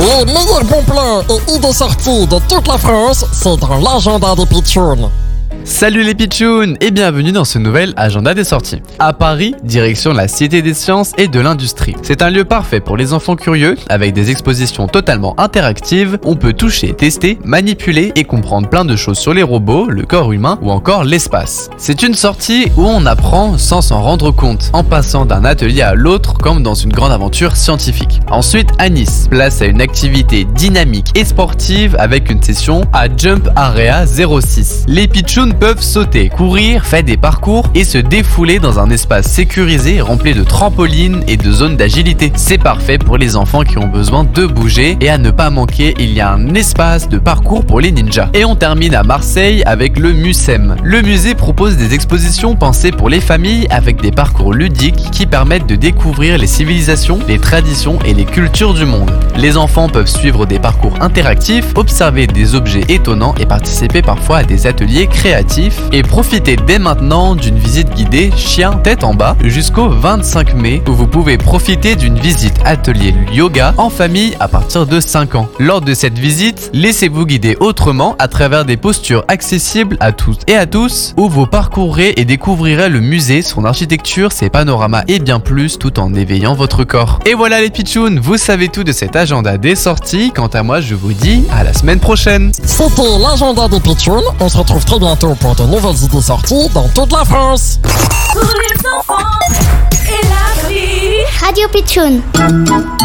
Les meilleurs bons plans et idées sorties de toute la France, c'est dans l'agenda des pitchouns. Salut les pitchouns et bienvenue dans ce nouvel agenda des sorties. À Paris, direction la Cité des Sciences et de l'Industrie. C'est un lieu parfait pour les enfants curieux, avec des expositions totalement interactives. On peut toucher, tester, manipuler et comprendre plein de choses sur les robots, le corps humain ou encore l'espace. C'est une sortie où on apprend sans s'en rendre compte, en passant d'un atelier à l'autre comme dans une grande aventure scientifique. Ensuite, à Nice, place à une activité dynamique et sportive avec une session à Jump Area 06. Les pitchouns peuvent sauter, courir, faire des parcours et se défouler dans un espace sécurisé rempli de trampolines et de zones d'agilité. C'est parfait pour les enfants qui ont besoin de bouger, et à ne pas manquer, il y a un espace de parcours pour les ninjas. Et on termine à Marseille avec le Mucem. Le musée propose des expositions pensées pour les familles avec des parcours ludiques qui permettent de découvrir les civilisations, les traditions et les cultures du monde. Les enfants peuvent suivre des parcours interactifs, observer des objets étonnants et participer parfois à des ateliers créatifs. Et profitez dès maintenant d'une visite guidée chien tête en bas jusqu'au 25 mai où vous pouvez profiter d'une visite atelier yoga en famille à partir de 5 ans. Lors de cette visite, laissez-vous guider autrement à travers des postures accessibles à toutes et à tous où vous parcourrez et découvrirez le musée, son architecture, ses panoramas et bien plus tout en éveillant votre corps. Et voilà les pitchouns, vous savez tout de cet agenda des sorties. Quant à moi, je vous dis à la semaine prochaine. C'était l'agenda des pitchouns. On se retrouve très bientôt pour de nouvelles idées sorties dans toute la France. Pour les enfants et la vie. Radio Pitchoun.